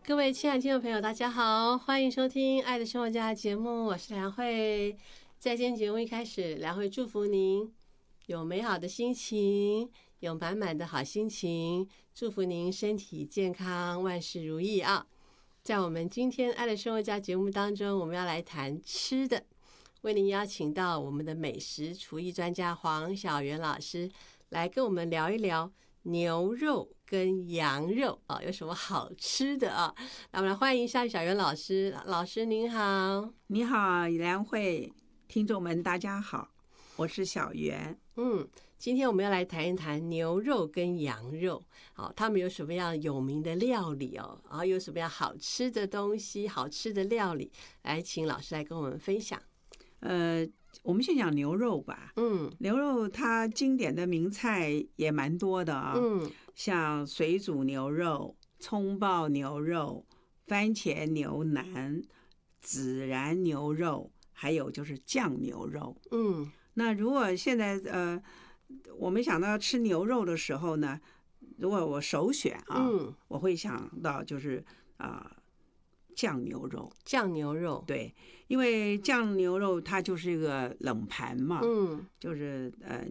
各位亲爱的听众朋友，大家好，欢迎收听《爱的生活家》节目，我是梁慧。在今天节目一开始，梁慧祝福您有美好的心情，有满满的好心情，祝福您身体健康，万事如意啊！在我们今天《爱的生活家》节目当中，我们要来谈吃的，为您邀请到我们的美食厨艺专家黄小媛老师来跟我们聊一聊牛肉跟羊肉啊，有什么好吃的啊？那我们来欢迎一下小媛老师。老师您好。 你好，梁慧，听众们大家好，我是小媛。 今天我们要来谈一谈牛肉跟羊肉，好，他们有什么样有名的料理哦？然后有什么样好吃的东西、好吃的料理，来请老师来跟我们分享。 我们先讲牛肉吧。牛肉它经典的名菜也蛮多的啊。像水煮牛肉、葱爆牛肉、番茄牛腩、孜然牛肉，还有就是酱牛肉。那如果现在我们想到吃牛肉的时候呢，如果我首选啊，我会想到就是酱牛肉。 酱牛肉， 对，因为酱牛肉它就是一个冷盘嘛，就是